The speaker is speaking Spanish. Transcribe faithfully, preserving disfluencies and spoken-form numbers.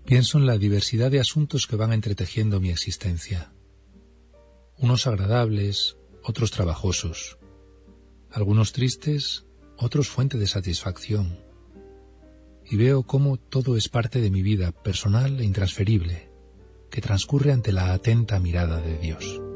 Pienso en la diversidad de asuntos que van entretejiendo mi existencia. Unos agradables, otros trabajosos. Algunos tristes, otros fuente de satisfacción. Y veo cómo todo es parte de mi vida personal e intransferible, que transcurre ante la atenta mirada de Dios.